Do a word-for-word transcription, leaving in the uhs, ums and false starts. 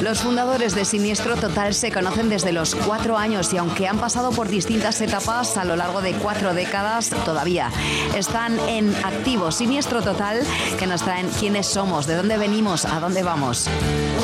Los fundadores de Siniestro Total se conocen desde los cuatro años y aunque han pasado por distintas etapas a lo largo de cuatro décadas, todavía están en activo. Siniestro Total, que nos traen quiénes somos, de dónde venimos, a dónde vamos.